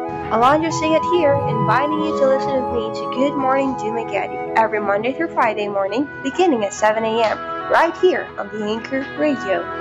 Alonzo Singh here, inviting you to listen with me to Good Morning Dumaguete every Monday through Friday morning, beginning at 7 a.m., right here on the Anchor Radio.